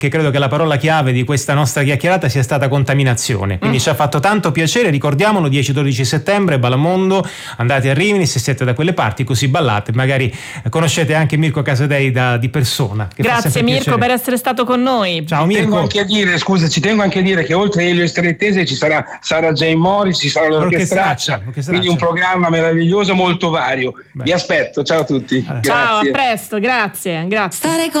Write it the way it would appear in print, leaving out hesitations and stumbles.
che credo che la parola chiave di questa nostra chiacchierata sia stata contaminazione. Quindi ci ha fatto tanto piacere, ricordiamolo, 10-12 settembre, Balamondo, andate a Rimini se siete da quelle parti, così ballate, magari conoscete anche Mirko Casadei di persona. Grazie Mirko per essere stato con noi. Ciao Mirko. Ci tengo anche a dire che oltre a Elio Strettese ci sarà Sara J. Morris, ci sarà l'orchestraccia, quindi un programma meraviglioso, molto vario. Vi aspetto, ciao a tutti. Ciao, a presto, grazie.